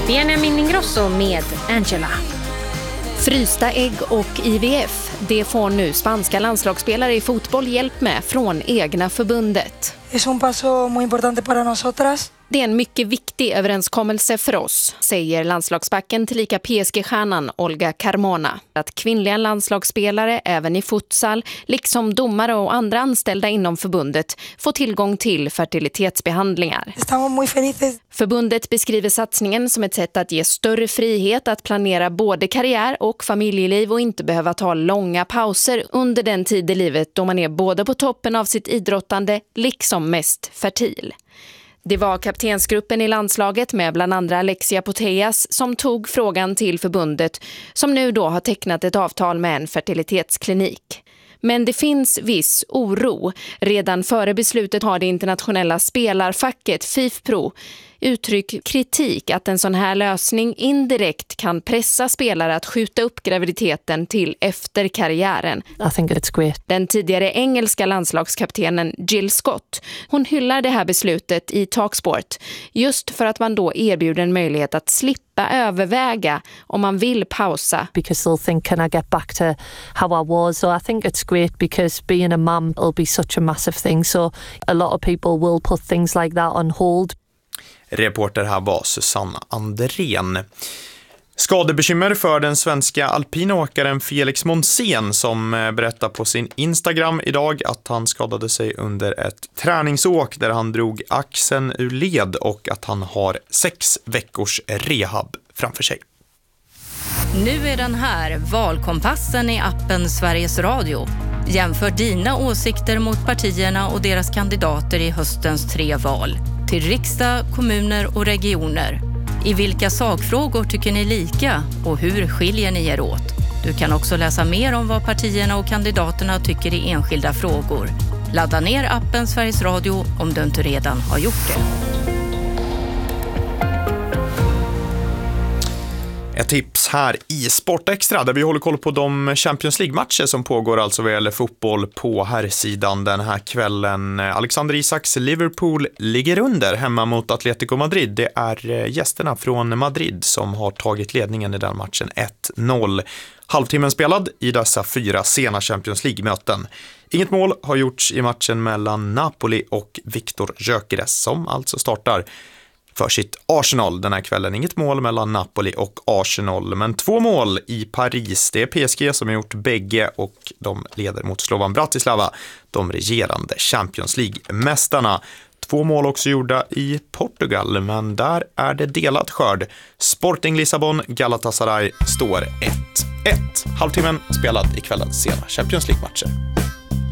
Benjamin Ingrosso med Angela. Frysta ägg och IVF, det får nu spanska landslagsspelare i fotboll hjälp med från egna förbundet. Es un paso muy importante para nosotras. Det är en mycket viktig överenskommelse för oss, säger landslagsbacken tillika PSG-stjärnan Olga Carmona. Att kvinnliga landslagsspelare även i futsal, liksom domare och andra anställda inom förbundet, får tillgång till fertilitetsbehandlingar. Estamos muy felices. Förbundet beskriver satsningen som ett sätt att ge större frihet att planera både karriär och familjeliv och inte behöva ta långa pauser under den tid i livet då man är både på toppen av sitt idrottande liksom mest fertil. Det var kaptensgruppen i landslaget med bland andra Alexia Putellas som tog frågan till förbundet som nu då har tecknat ett avtal med en fertilitetsklinik. Men det finns viss oro. Redan före beslutet har det internationella spelarfacket FIFPro uttryckt kritik att en sån här lösning indirekt kan pressa spelare att skjuta upp graviditeten till efter karriären. I think it's great. Den tidigare engelska landslagskaptenen Jill Scott, hon hyllar det här beslutet i Talksport just för att man då erbjuder en möjlighet att slippa överväga om man vill pausa. Because they'll think, can I get back to how I was? So I think it's great because being a mum will be such a massive thing. So a lot of people will put things like that on hold. Reporter här var Susanna Andrén. Skadebekymmer för den svenska alpinåkaren Felix Monsén som berättar på sin Instagram idag att han skadade sig under ett träningsåk där han drog axeln ur led och att han har 6 veckors rehab framför sig. Nu är den här, Valkompassen i appen Sveriges Radio. Jämför dina åsikter mot partierna och deras kandidater i höstens 3 val. Till riksdag, kommuner och regioner. I vilka sakfrågor tycker ni lika och hur skiljer ni er åt? Du kan också läsa mer om vad partierna och kandidaterna tycker i enskilda frågor. Ladda ner appen Sveriges Radio om du inte redan har gjort det. Ett tips här i Sportextra där vi håller koll på de Champions League-matcher som pågår alltså vad gäller fotboll på herrsidan den här kvällen. Alexander Isaks Liverpool ligger under hemma mot Atletico Madrid. Det är gästerna från Madrid som har tagit ledningen i den matchen 1-0. Halvtimmen spelad i dessa 4 sena Champions League-möten. Inget mål har gjorts i matchen mellan Napoli och Viktor Gyökeres som alltså startar för sitt Arsenal den här kvällen. Inget mål mellan Napoli och Arsenal, men 2 mål i Paris. Det är PSG som har gjort bägge och de leder mot Slovan Bratislava, de regerande Champions League-mästarna. 2 mål också gjorda i Portugal, men där är det delad skörd. Sporting Lissabon, Galatasaray står 1-1. Halvtimmen spelad i kvällens sena Champions League-matcher.